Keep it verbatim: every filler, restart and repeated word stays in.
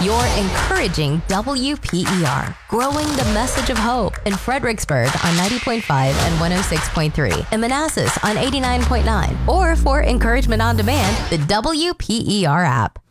You're encouraging W P E R, growing the message of hope in Fredericksburg on ninety point five and one oh six point three, in Manassas on eighty-nine point nine, or for encouragement on demand, the W P E R app.